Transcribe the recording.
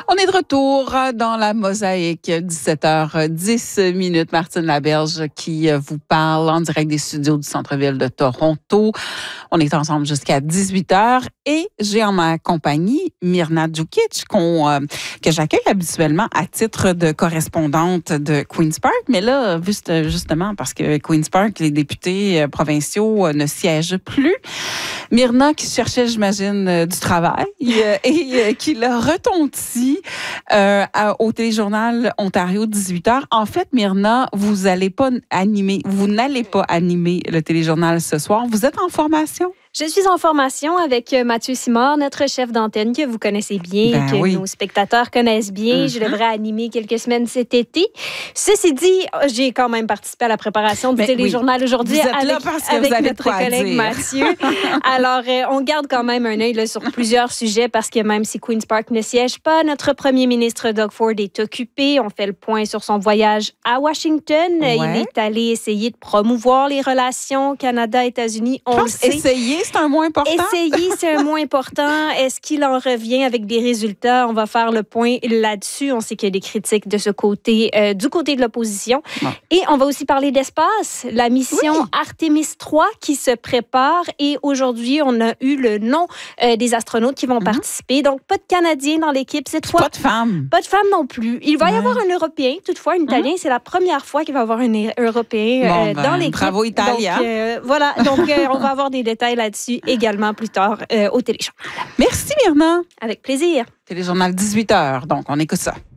On est de retour dans la mosaïque, 17h10. Martine Laberge qui vous parle en direct des studios du centre-ville de Toronto. On est ensemble jusqu'à 18h et j'ai en ma compagnie Mirna Djukic que j'accueille habituellement à titre de correspondante de Queen's Park. Mais là, justement, parce que Queen's Park, les députés provinciaux ne siègent plus. Mirna qui cherchait, j'imagine, du travail et qui l'a retenti au téléjournal Ontario 18h. En fait, Mirna, vous n'allez pas animer le téléjournal ce soir. Vous êtes en formation? Je suis en formation avec Mathieu Simard, notre chef d'antenne que vous connaissez bien, nos spectateurs connaissent bien. Je devrais animer quelques semaines cet été. Ceci dit, j'ai quand même participé à la préparation du téléjournal aujourd'hui avec notre collègue Mathieu. Alors, on garde quand même un œil là, sur plusieurs sujets parce que même si Queen's Park ne siège pas, notre premier ministre Doug Ford est occupé. On fait le point sur son voyage à Washington. Ouais. Il est allé essayer de promouvoir les relations Canada-États-Unis. C'est un mot important. Essayer, c'est un mot important. Est-ce qu'il en revient avec des résultats? On va faire le point là-dessus. On sait qu'il y a des critiques de ce côté, du côté de l'opposition. Ouais. Et on va aussi parler d'espace. La mission Artemis 3 qui se prépare. Et aujourd'hui, on a eu le nom des astronautes qui vont participer. Donc, pas de Canadiens dans l'équipe cette fois. Pas de femmes. Pas de femmes non plus. Il va y avoir un Européen, toutefois, un Italien. C'est la première fois qu'il va y avoir un Européen dans l'équipe. Bravo, Italia. Donc, voilà. Donc, on va avoir des détails là-dessus également plus tard au téléjournal. Merci, Mirna. Avec plaisir. Téléjournal 18h, donc on écoute ça.